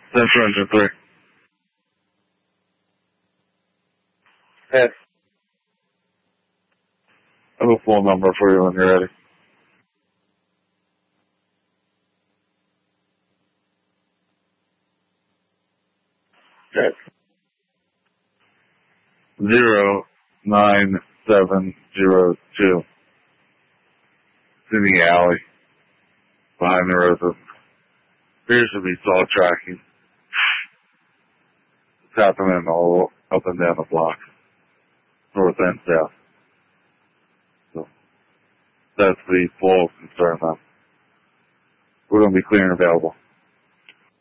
Central Engine 3. Hey. I have a phone number for you when you're ready. Okay. 09702. It's in the alley behind the roses. Appears to be saw tracking. It's happening all up and down the block, north and south. So that's the full concern now. We're going to be clear and available.